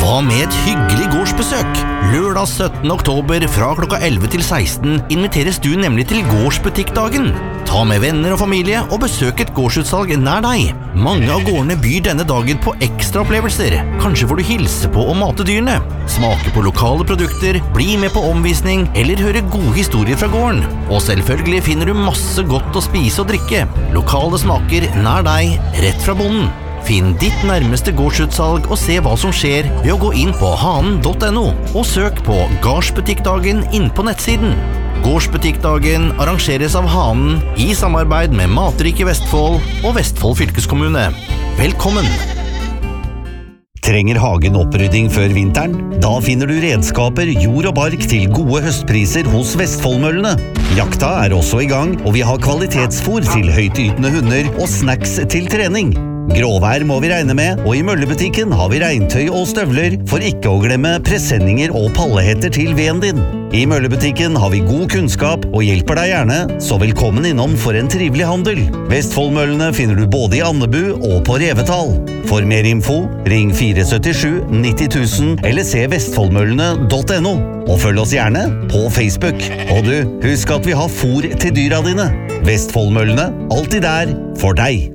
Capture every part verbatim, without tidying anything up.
Ta med et hyggelig gårdsbesøk. Lørdag syttende oktober fra klokka elleve til seksten inviteres du nemlig til gårdsbutikkdagen. Ta med venner og familie og besøk et gårdsutsalg nær deg. Mange av gårdene byr denne dagen på ekstra opplevelser. Kanskje får du hilse på og mate dyrene, smake på lokale produkter, bli med på omvisning eller høre gode historier fra gården. Og selvfølgelig finner du masse godt å spise og drikke. Lokale smaker nær deg, rett fra bonden. Finn ditt nærmeste gårdsutsalg og se hva som skjer ved å gå inn på hanen punktum no og søk på Gårdsbutikkdagen inn på nettsiden. Gårdsbutikkdagen arrangeres av Hanen i samarbeid med Matrike Vestfold og Vestfold fylkeskommune. Velkommen! Trenger hagen opprydding før vinteren? Da finner du redskaper, jord og bark til gode høstpriser hos Vestfoldmøllene. Jakta er også i gang, og vi har kvalitetsfôr til høytytende hunder og snacks til trening. Gråvær må vi regne med, og i møllebutikken har vi regntøy og støvler, for ikke å glemme presenninger og pallehetter til veden din. I møllebutikken har vi god kunnskap og hjelper deg gjerne, så velkommen innom for en trivelig handel. Vestfoldmøllene finner du både i Andebu og på Revetal. For mer info, ring fire syv sju nitti tusen eller se vestfoldmøllene punktum no. Og følg oss gjerne på Facebook. Og du, husk at vi har fôr til dyra dine. Vestfoldmøllene, alltid der for deg.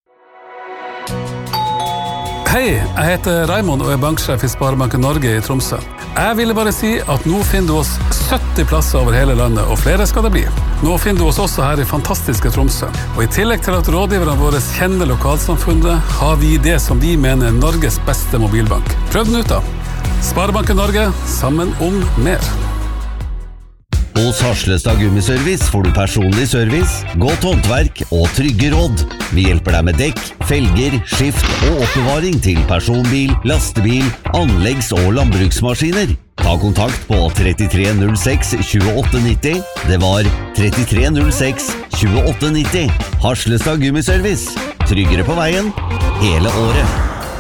Hei, jeg heter Raimond og er banksjef i Sparebanken Norge i Tromsø. Jeg ville bare si at nå finner du oss sytti plasser over hele landet, og flere skal det bli. Nå finner du oss også her i fantastiske Tromsø. Og i tillegg til at rådgiverne våre kjenner lokalsamfunnet, har vi det som vi mener er Norges beste mobilbank. Prøv den ut da. Sparebanken Norge, sammen om mer. Hos Harslestad Gummiservice får du personlig service, godt håndverk og trygge råd. Vi hjelper deg med dekk, felger, skift og oppbevaring til personbil, lastebil, anleggs- og landbruksmaskiner. Ta kontakt på trettitre null seks tjueåtte nitti. Det var trettitre null seks tjueåtte nitti. Harslestad Gummiservice. Tryggere på veien hele året.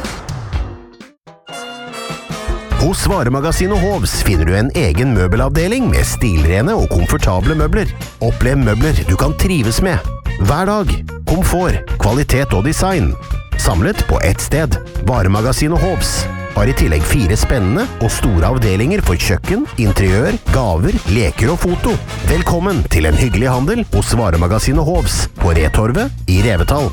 Hos Varemagasinet Hovs finner du en egen møbelavdeling med stilrene og komfortable møbler. Opplev møbler du kan trives med. Hver dag. Komfort, kvalitet og design. Samlet på ett sted. Varemagasinet Hovs har i tillegg fire spennende og store avdelinger for kjøkken, interiør, gaver, leker og foto. Velkommen til en hyggelig handel hos Varemagasinet Hovs på Retorvet i Revetal.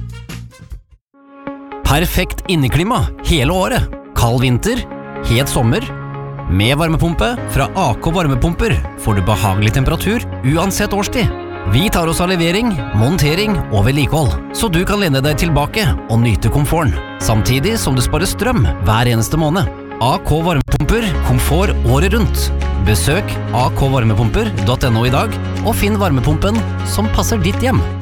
Perfekt inneklima hele året. Kald vinter, het sommer. Med varmepumpe fra A K Varmepumper får du behagelig temperatur uansett årstid. Vi tar oss av levering, montering og vedlikehold, så du kan lene deg tilbake og nyte komforten, samtidig som du sparer strøm hver eneste måned. A K Varmepumper, komfort året rundt. Besøk a k varmepumper punktum no i dag og finn varmepumpen som passer ditt hjem.